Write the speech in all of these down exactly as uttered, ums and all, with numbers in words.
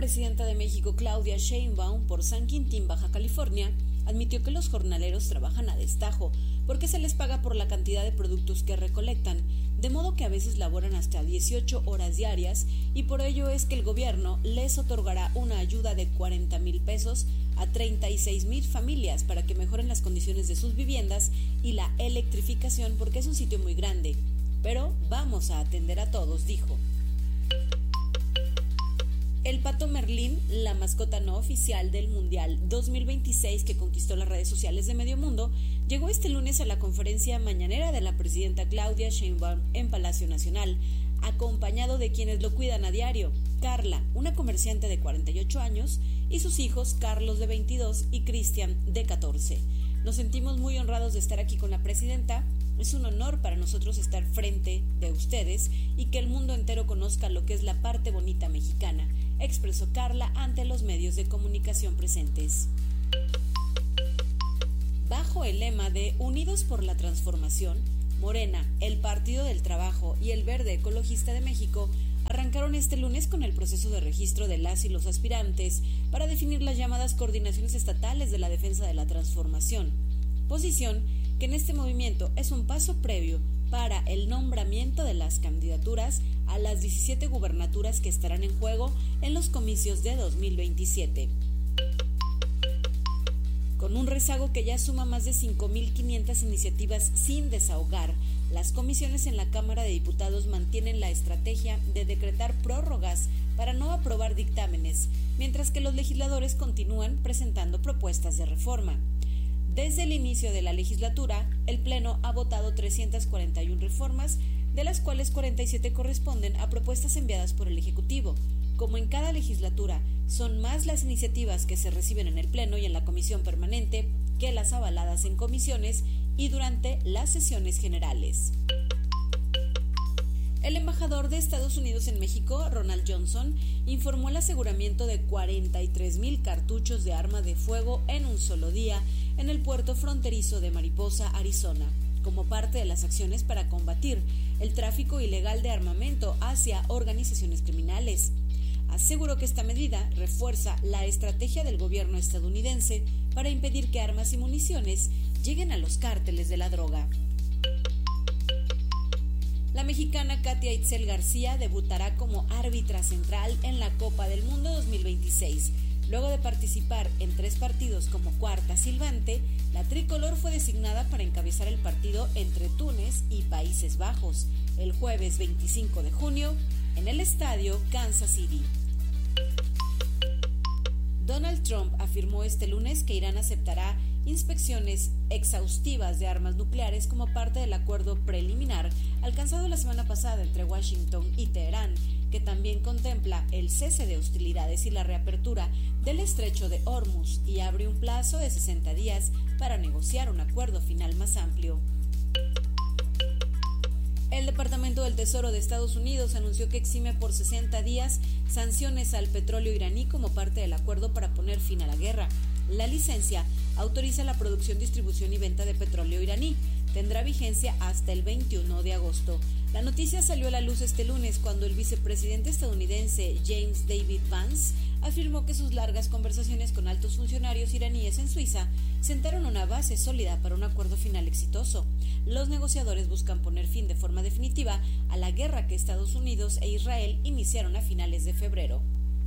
presidenta de México, Claudia Sheinbaum, por San Quintín, Baja California, admitió que los jornaleros trabajan a destajo porque se les paga por la cantidad de productos que recolectan, de modo que a veces laboran hasta dieciocho horas diarias y por ello es que el gobierno les otorgará una ayuda de cuarenta mil pesos a treinta y seis mil familias para que mejoren las condiciones de sus viviendas y la electrificación porque es un sitio muy grande. Pero vamos a atender a todos, dijo. El pato Merlín, la mascota no oficial del Mundial dos mil veintiséis que conquistó las redes sociales de medio mundo, llegó este lunes a la conferencia mañanera de la presidenta Claudia Sheinbaum en Palacio Nacional, acompañado de quienes lo cuidan a diario, Carla, una comerciante de cuarenta y ocho años, y sus hijos Carlos de veintidós y Cristian de catorce. Nos sentimos muy honrados de estar aquí con la presidenta. Es un honor para nosotros estar frente de ustedes y que el mundo entero conozca lo que es la parte bonita mexicana, expresó Carla ante los medios de comunicación presentes. Bajo el lema de Unidos por la Transformación, Morena, el Partido del Trabajo y el Verde Ecologista de México arrancaron este lunes con el proceso de registro de las y los aspirantes para definir las llamadas coordinaciones estatales de la defensa de la transformación, posición que en este movimiento es un paso previo para el nombramiento de las candidaturas a las diecisiete gubernaturas que estarán en juego en los comicios de dos mil veintisiete. Con un rezago que ya suma más de cinco mil quinientas iniciativas sin desahogar, las comisiones en la Cámara de Diputados mantienen la estrategia de decretar prórrogas para no aprobar dictámenes, mientras que los legisladores continúan presentando propuestas de reforma. Desde el inicio de la legislatura, el Pleno ha votado trescientas cuarenta y una reformas, de las cuales cuarenta y siete corresponden a propuestas enviadas por el Ejecutivo. Como en cada legislatura, son más las iniciativas que se reciben en el Pleno y en la Comisión Permanente que las avaladas en comisiones y durante las sesiones generales. El embajador de Estados Unidos en México, Ronald Johnson, informó el aseguramiento de cuarenta y tres mil cartuchos de arma de fuego en un solo día en el puerto fronterizo de Mariposa, Arizona, como parte de las acciones para combatir el tráfico ilegal de armamento hacia organizaciones criminales. Aseguró que esta medida refuerza la estrategia del gobierno estadounidense para impedir que armas y municiones lleguen a los cárteles de la droga. La mexicana Katia Itzel García debutará como árbitra central en la Copa del Mundo dos mil veintiséis. Luego de participar en tres partidos como cuarta silbante, la tricolor fue designada para encabezar el partido entre Túnez y Países Bajos el jueves veinticinco de junio en el estadio Kansas City. Donald Trump afirmó este lunes que Irán aceptará inspecciones exhaustivas de armas nucleares como parte del acuerdo preliminar alcanzado la semana pasada entre Washington y Teherán, que también contempla el cese de hostilidades y la reapertura del estrecho de Hormuz y abre un plazo de sesenta días para negociar un acuerdo final más amplio. El Departamento del Tesoro de Estados Unidos anunció que exime por sesenta días sanciones al petróleo iraní como parte del acuerdo para poner fin a la guerra. La licencia autoriza la producción, distribución y venta de petróleo iraní. Tendrá vigencia hasta el veintiuno de agosto. La noticia salió a la luz este lunes cuando el vicepresidente estadounidense James David Vance afirmó que sus largas conversaciones con altos funcionarios iraníes en Suiza sentaron una base sólida para un acuerdo final exitoso. Los negociadores buscan poner fin de forma definitiva a la guerra que Estados Unidos e Israel iniciaron a finales de febrero.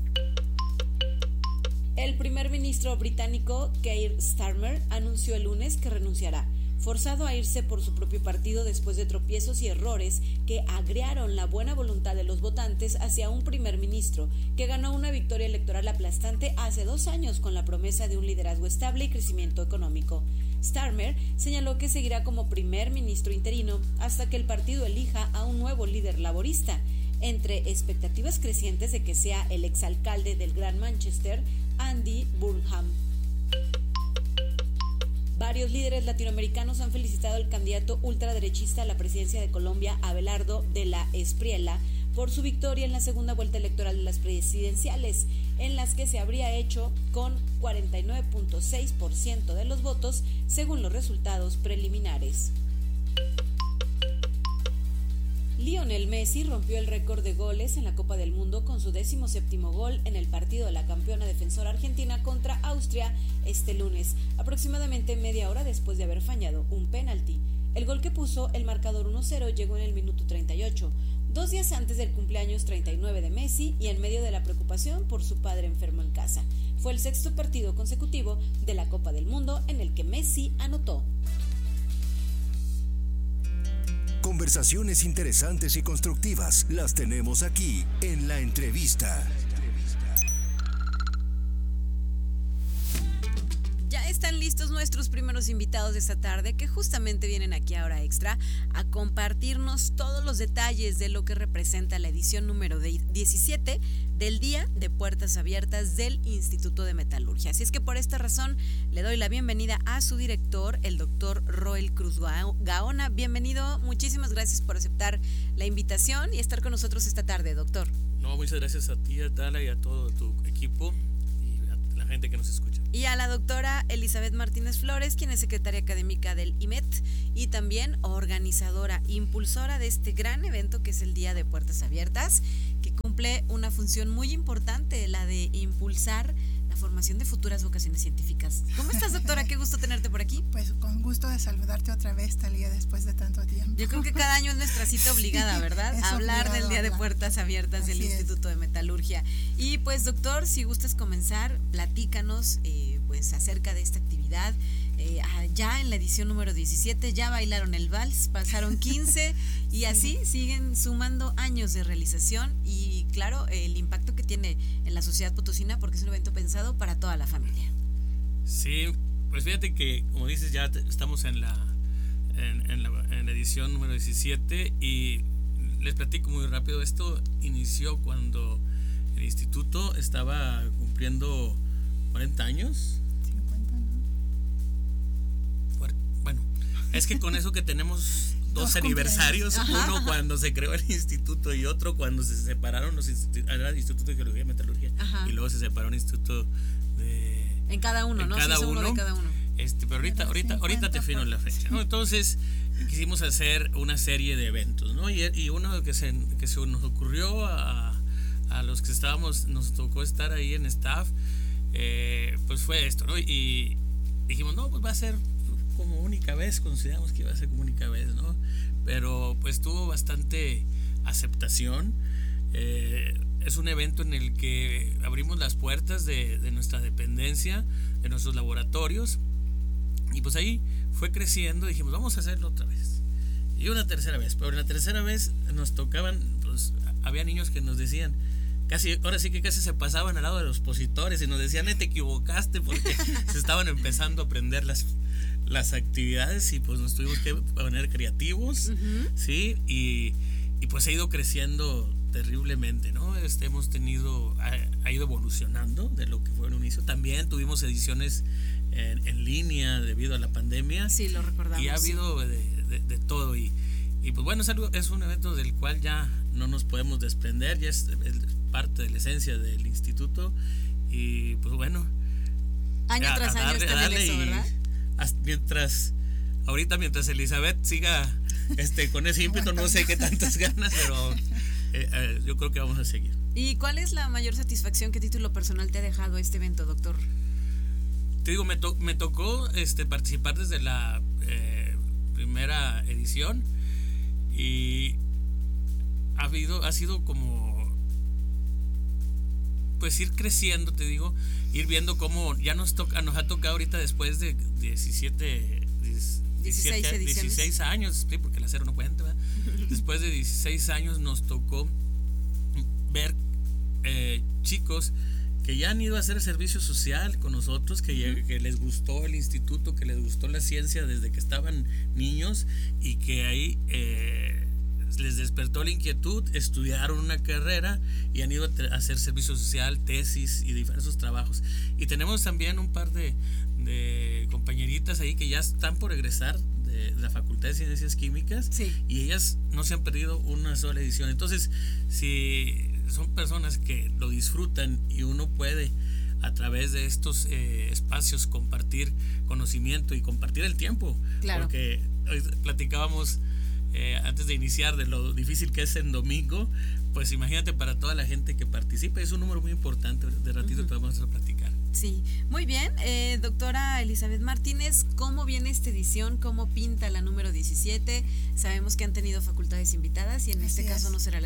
El primer ministro británico Keir Starmer anunció el lunes que renunciará, forzado a irse por su propio partido después de tropiezos y errores que agriaron la buena voluntad de los votantes hacia un primer ministro que ganó una victoria electoral aplastante hace dos años con la promesa de un liderazgo estable y crecimiento económico. Starmer señaló que seguirá como primer ministro interino hasta que el partido elija a un nuevo líder laborista, entre expectativas crecientes de que sea el exalcalde del Gran Manchester, Andy Burnham. Varios líderes latinoamericanos han felicitado al candidato ultraderechista a la presidencia de Colombia, Abelardo de la Espriella, por su victoria en la segunda vuelta electoral de las presidenciales, en las que se habría hecho con cuarenta y nueve punto seis por ciento de los votos, según los resultados preliminares. Lionel Messi rompió el récord de goles en la Copa del Mundo con su décimo séptimo gol en el partido de la campeona defensora argentina contra Austria este lunes, aproximadamente media hora después de haber fallado un penalti. El gol que puso el marcador uno cero llegó en el minuto treinta y ocho, dos días antes del cumpleaños treinta y nueve de Messi y en medio de la preocupación por su padre enfermo en casa. Fue el sexto partido consecutivo de la Copa del Mundo en el que Messi anotó. Conversaciones interesantes y constructivas las tenemos aquí en La Entrevista. Ya están listos nuestros primeros invitados de esta tarde que justamente vienen aquí a Hora Extra a compartirnos todos los detalles de lo que representa la edición número diecisiete del Día de Puertas Abiertas del Instituto de Metalurgia. Así es que por esta razón le doy la bienvenida a su director, el doctor Roel Cruz Gaona. Bienvenido, muchísimas gracias por aceptar la invitación y estar con nosotros esta tarde, doctor. No, muchas gracias a ti, a Tala y a todo tu equipo y a la gente que nos escucha. Y a la doctora Elizabeth Martínez Flores, quien es secretaria académica del I M E T y también organizadora, impulsora de este gran evento que es el Día de Puertas Abiertas, que cumple una función muy importante, la de impulsar la formación de futuras vocaciones científicas. ¿Cómo estás, doctora? Qué gusto tenerte por aquí. Pues con gusto de saludarte otra vez, Talía, después de tanto tiempo. Yo creo que cada año es nuestra cita obligada, ¿verdad? Sí, hablar del Día hablar. de Puertas Abiertas Así del es. Instituto de Metalurgia. Y pues, doctor, si gustas comenzar, platícanos eh, pues acerca de esta actividad. Eh, ya en la edición número diecisiete ya bailaron el vals, pasaron quince y sí. Así siguen sumando años de realización y claro, el impacto que tiene en la sociedad potosina porque es un evento pensado para toda la familia. Sí, pues fíjate que como dices ya te, estamos en la, en, en la en la edición número diecisiete y les platico muy rápido. Esto inició cuando el instituto estaba cumpliendo cuarenta años. Bueno, es que con eso que tenemos dos, dos aniversarios, uno cuando se creó el instituto y otro cuando se separaron los institutos, el Instituto de Geología y Metalurgia, Ajá. y luego se separó el Instituto de... En cada uno, ¿no? Cada sí, uno, uno de cada uno. Este, pero ahorita, ahorita, ahorita te fino la fecha, ¿no? Entonces quisimos hacer una serie de eventos, ¿no? Y, y uno que se, que se nos ocurrió a, a los que estábamos, nos tocó estar ahí en staff, eh, pues fue esto, ¿no? Y dijimos, no, pues va a ser como única vez, consideramos que iba a ser como única vez, ¿no? Pero pues tuvo bastante aceptación. Eh, es un evento en el que abrimos las puertas de, de nuestra dependencia, de nuestros laboratorios, y pues ahí fue creciendo. Dijimos, vamos a hacerlo otra vez y una tercera vez, pero en la tercera vez nos tocaban, pues había niños que nos decían, casi, ahora sí que casi se pasaban al lado de los expositores y nos decían, eh, te equivocaste, porque se estaban empezando a aprender las las actividades y pues nos tuvimos que poner creativos, uh-huh. sí, y, y pues ha ido creciendo terriblemente, ¿no? Este, hemos tenido, ha, ha ido evolucionando de lo que fue en un inicio. También tuvimos ediciones en, en línea debido a la pandemia. Sí, lo recordamos. Y ha habido de, de, de todo y, y pues bueno, es, algo, es un evento del cual ya no nos podemos desprender, ya es, es parte de la esencia del instituto y pues bueno. Año a, tras a año está en eso, ¿verdad? Mientras ahorita mientras Elizabeth siga este con ese ímpetu, no sé qué tantas ganas, pero eh, eh, yo creo que vamos a seguir. ¿Y cuál es la mayor satisfacción que a título personal te ha dejado este evento, doctor? Te digo, me, to- me tocó este participar desde la eh, primera edición y ha habido ha sido como pues ir creciendo, te digo, ir viendo cómo ya nos toca, nos ha tocado ahorita después de diecisiete, diecisiete, dieciséis años, sí, porque el acero no cuenta, ¿verdad? Después de dieciséis años nos tocó ver eh, chicos que ya han ido a hacer servicio social con nosotros, que, ya, que les gustó el instituto, que les gustó la ciencia desde que estaban niños y que ahí eh, les despertó la inquietud, estudiaron una carrera y han ido a hacer servicio social, tesis y diversos trabajos. Y tenemos también un par de, de compañeritas ahí que ya están por egresar de la Facultad de Ciencias Químicas, sí. y ellas no se han perdido una sola edición. Entonces, si son personas que lo disfrutan y uno puede a través de estos eh, espacios compartir conocimiento y compartir el tiempo, claro. Porque hoy platicábamos eh, antes de iniciar, de lo difícil que es en domingo, pues imagínate para toda la gente que participa, es un número muy importante, de ratito uh-huh. te vamos a platicar. Sí, muy bien, eh, doctora Elizabeth Martínez, ¿cómo viene esta edición? ¿Cómo pinta la número diecisiete? Sabemos que han tenido facultades invitadas y en Así este es. caso no será la